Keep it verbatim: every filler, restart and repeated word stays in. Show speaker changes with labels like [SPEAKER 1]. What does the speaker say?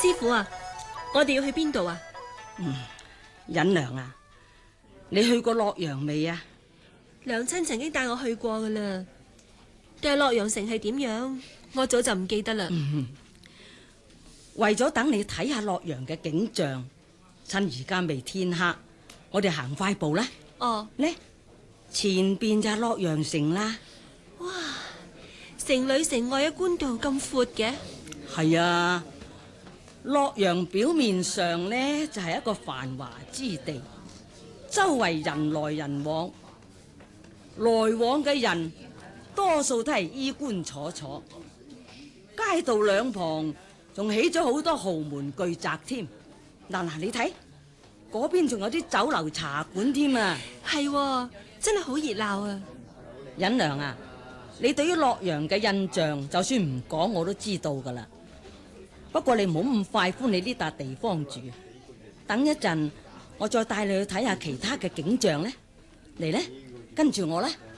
[SPEAKER 1] 師傅啊，我哋要去邊度啊？
[SPEAKER 2] 嗯，忍娘啊，你去過洛陽未啊？
[SPEAKER 1] 娘親曾經帶我去過噶啦，但係洛陽城係點樣，我早就唔記得啦。
[SPEAKER 2] 嗯，為咗等你睇下洛陽嘅景象，趁而家未天黑，我哋行快步啦。
[SPEAKER 1] 哦，
[SPEAKER 2] 呢前邊就係洛陽城啦。
[SPEAKER 1] 哇，城裏城外嘅官道咁闊嘅。
[SPEAKER 2] 係啊，洛陽表面上呢就係一個繁華之地，周圍人來人往，來往嘅人多數都係衣冠楚楚，街道兩旁仲起咗好多豪門巨宅添。嗱嗱，你睇嗰邊仲有啲酒樓茶館添啊！
[SPEAKER 1] 係喎，真係好熱鬧啊！
[SPEAKER 2] 忍娘啊，你對於洛陽嘅印象，就算唔講我都知道噶啦。不過你唔好咁快歡喜呢笪地方住，等一陣我再帶你去睇下其他嘅景象呢。嚟呢，跟住我啦。